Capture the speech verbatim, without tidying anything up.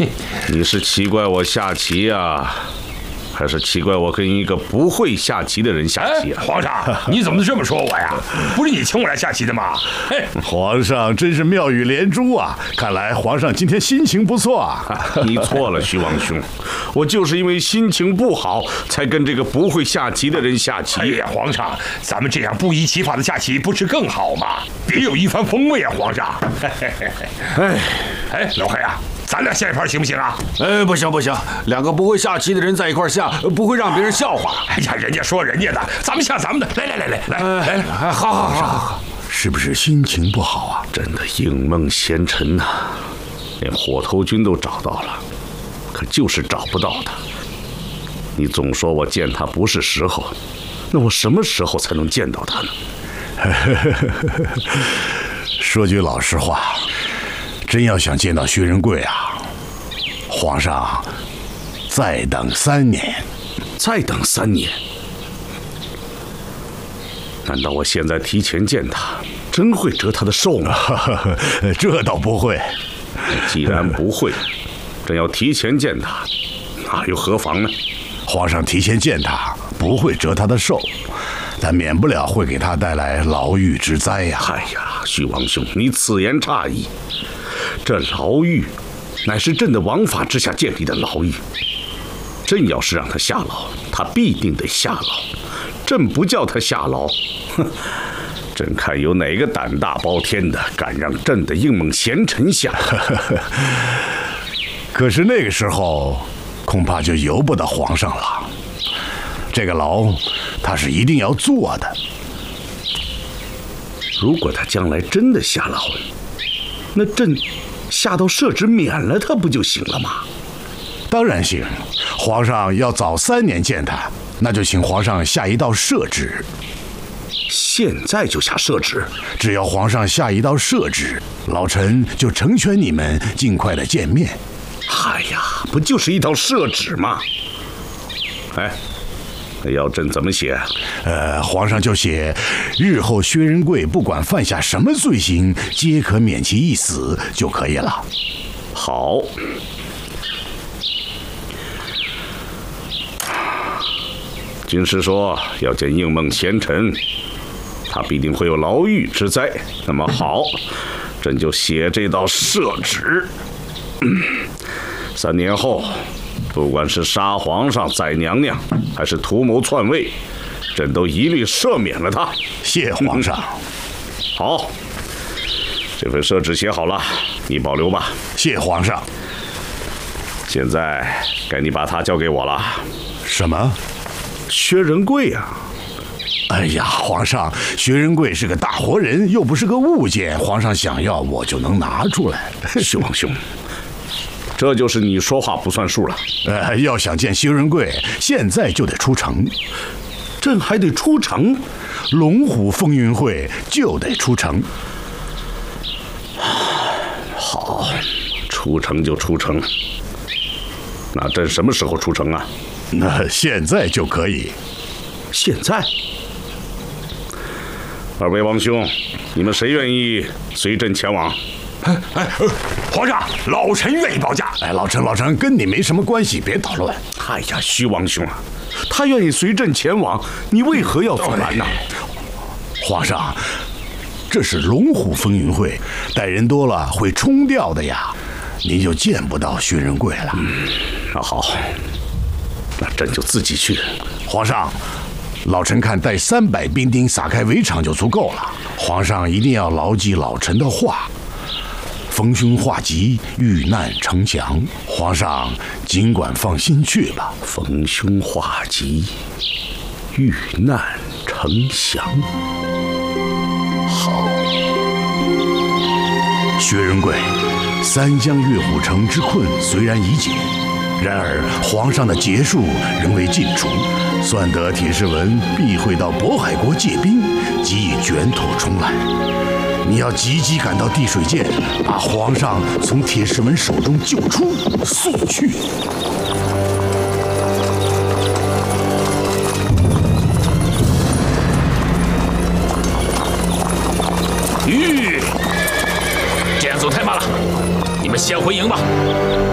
你是奇怪我下棋啊，还是奇怪我跟一个不会下棋的人下棋啊？ 哎、皇上，你怎么这么说我呀？不是你请我来下棋的吗？ 哎，皇上真是妙语连珠啊！看来皇上今天心情不错啊。 你错了，徐王兄，我就是因为心情不好，才跟这个不会下棋的人下棋。 哎呀，皇上，咱们这样不依其法的下棋，不是更好吗？别有一番风味啊，皇上。 哎， 哎，老黑啊，咱俩下一盘行不行啊？ 哎，不行不行，两个不会下棋的人在一块下，不会让别人笑话。 哎呀，人家说人家的，咱们下咱们的。来来来来来来， 哎，好好好好。 是不是心情不好啊？ 真的应梦贤臣呐、啊，连火头军都找到了，可就是找不到他。你总说我见他不是时候，那我什么时候才能见到他呢？ 说句老实话，真要想见到薛仁贵啊，皇上再等三年。 再等三年？难道我现在提前见他，真会折他的寿吗？ 这倒不会。 既然不会，真要提前见他，那又何妨呢？ 皇上提前见他，不会折他的寿，但免不了会给他带来牢狱之灾呀、 啊！哎呀，徐王兄，你此言差矣。这牢狱，乃是朕的王法之下建立的牢狱。朕要是让他下牢，他必定得下牢。朕不叫他下牢，哼！朕看有哪个胆大包天的敢让朕的应梦贤臣下？ 可是那个时候，恐怕就由不得皇上了。这个牢，他是一定要坐的。 如果他将来真的下牢，那朕下到赦职免了他不就行了吗？ 当然行。皇上要早三年见他，那就请皇上下一道赦旨。 现在就下赦旨？ 只要皇上下一道赦旨，老臣就成全你们尽快的见面。 哎呀，不就是一道赦旨吗？哎，那要朕怎么写？ 呃，皇上就写，日后薛仁贵不管犯下什么罪行，皆可免其一死就可以了。 好。军师说要见应梦贤臣，他必定会有牢狱之灾。那么好，朕就写这道赦旨。嗯，三年后，不管是杀皇上、宰娘娘，还是图谋篡位，朕都一律赦免了他。 谢皇上。 嗯、好，这份赦旨写好了，你保留吧。 谢皇上。 现在该你把他交给我了。 什么？ 薛仁贵啊！ 哎呀，皇上，薛仁贵是个大活人，又不是个物件，皇上想要我就能拿出来。 徐王兄，这就是你说话不算数了。 呃，要想见薛仁贵，现在就得出城。 朕还得出城？ 龙虎风云会就得出城。 好，出城就出城。那朕什么时候出城啊？ 那现在就可以。 现在？二位王兄，你们谁愿意随朕前往？ 哎哎，皇上，老臣愿意保驾。 哎，老臣老臣跟你没什么关系，别捣乱。 哎呀，徐王兄啊，他愿意随朕前往，你为何要阻拦呢？ 皇上，这是龙虎风云会，带人多了会冲掉的呀，您就见不到薛仁贵了。 嗯，那好。那朕就自己去。 皇上，老臣看带三百兵丁撒开围场就足够了。皇上一定要牢记老臣的话，逢凶化吉，遇难成祥。皇上尽管放心去吧。 逢凶化吉，遇难成祥。好。 薛仁贵，三江月虎城之困虽然已解，然而皇上的劫数仍未尽除，算得铁士文必会到渤海国借兵，即以卷土重来。你要急急赶到地水涧，把皇上从铁士文手中救出，速去。 吁，这样走太慢了，你们先回营吧。